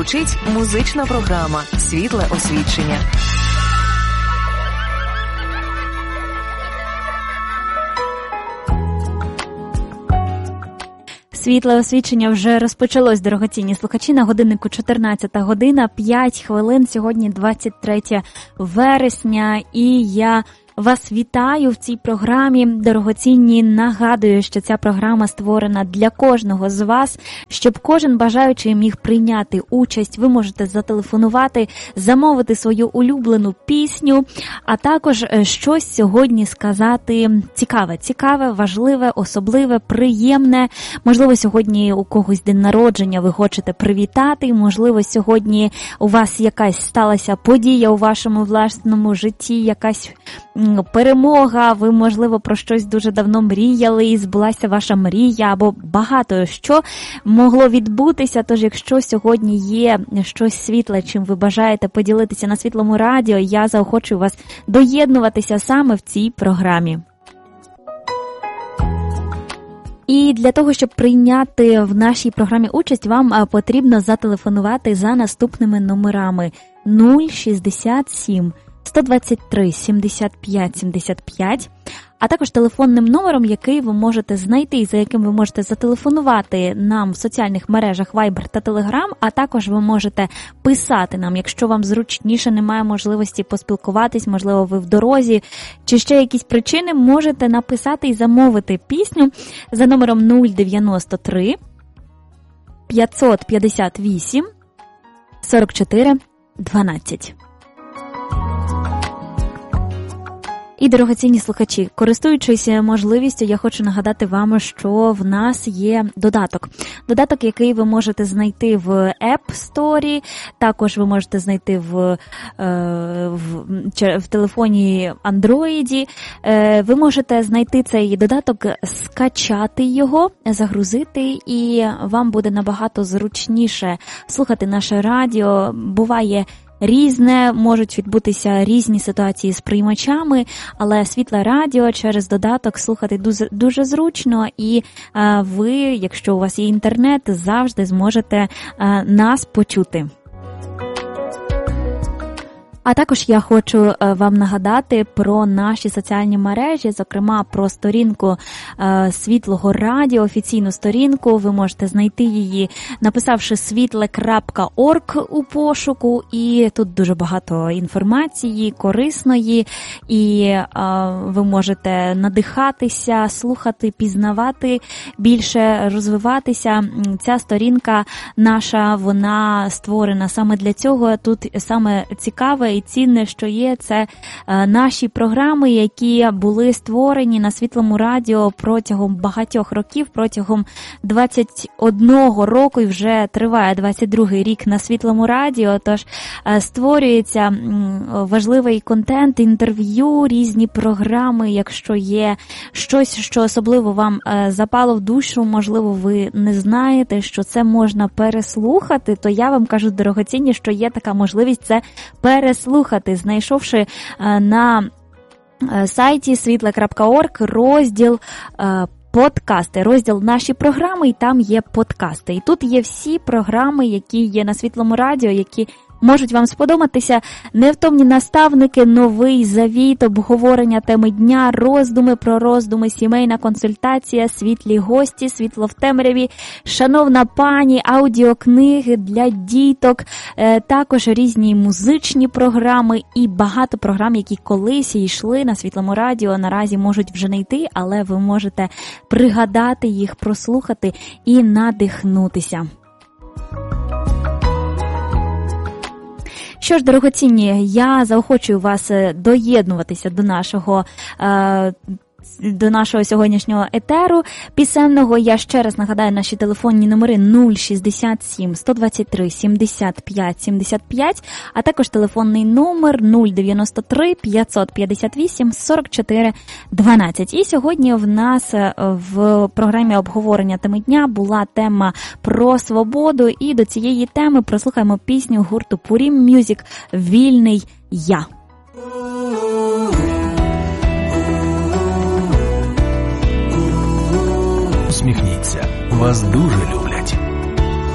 Звучить музична програма «Світле освічення». Світле освічення вже розпочалось, дорогоцінні слухачі. На годиннику 14 година, 5 хвилин. Сьогодні 23 вересня. І я вас вітаю в цій програмі, дорогоцінні. Нагадую, що ця програма створена для кожного з вас, щоб кожен бажаючий міг прийняти участь. Ви можете зателефонувати, замовити свою улюблену пісню, а також щось сьогодні сказати цікаве, важливе, особливе, приємне. Можливо, сьогодні у когось день народження ви хочете привітати, можливо, сьогодні у вас якась сталася подія у вашому власному житті, якась перемога, ви, можливо, про щось дуже давно мріяли і збулася ваша мрія, або багато що могло відбутися. Тож, якщо сьогодні є щось світле, чим ви бажаєте поділитися на Світлому радіо, я заохочую вас доєднуватися саме в цій програмі. І для того, щоб прийняти в нашій програмі участь, вам потрібно зателефонувати за наступними номерами 067 123 75 75, а також телефонним номером, який ви можете знайти і за яким ви можете зателефонувати нам в соціальних мережах Viber та Telegram, а також ви можете писати нам, якщо вам зручніше, немає можливості поспілкуватись, можливо, ви в дорозі, чи ще якісь причини, можете написати і замовити пісню за номером 093 558 44 12. І, дорогоцінні слухачі, користуючись можливістю, я хочу нагадати вам, що в нас є додаток. Додаток, який ви можете знайти в App Store, також ви можете знайти в телефоні Android. Ви можете знайти цей додаток, скачати його, загрузити, і вам буде набагато зручніше слухати наше радіо. Буває різне, можуть відбутися різні ситуації з приймачами, але Світле радіо через додаток слухати дуже зручно, і ви, якщо у вас є інтернет, завжди зможете нас почути. А також я хочу вам нагадати про наші соціальні мережі, зокрема про сторінку Світлого радіо, офіційну сторінку. Ви можете знайти її, написавши світле.орг у пошуку, і тут дуже багато інформації корисної, і ви можете надихатися, слухати, пізнавати більше, розвиватися. Ця сторінка наша, вона створена саме для цього. Тут саме цікаве і цінне, що є, це наші програми, які були створені на Світлому радіо протягом багатьох років, протягом 21 року, і вже триває 22-й рік на Світлому радіо, тож створюється важливий контент, інтерв'ю, різні програми. Якщо є щось, що особливо вам запало в душу, можливо, ви не знаєте, що це можна переслухати, то я вам кажу, дорогоцінні, що є така можливість це переслухати, знайшовши на сайті світле.орг розділ подкасти, розділ «Наші програми», і там є подкасти. І тут є всі програми, які є на Світлому радіо, які можуть вам сподобатися. Невтомні наставники, новий завіт, обговорення теми дня, роздуми про роздуми, сімейна консультація, світлі гості, світло в темряві, шановна пані, аудіокниги для діток, також різні музичні програми і багато програм, які колись йшли на Світлому радіо, наразі можуть вже не йти, але ви можете пригадати їх, прослухати і надихнутися. Що ж, дорогоцінні, я заохочую вас доєднуватися до нашого сьогоднішнього етеру пісенного. Я ще раз нагадаю наші телефонні номери 067 123 75 75, а також телефонний номер 093 558 44 12. І сьогодні в нас в програмі обговорення теми дня була тема про свободу, і до цієї теми прослухаємо пісню гурту Puriem Music «Вільний я». Усміхніться, вас дуже люблять.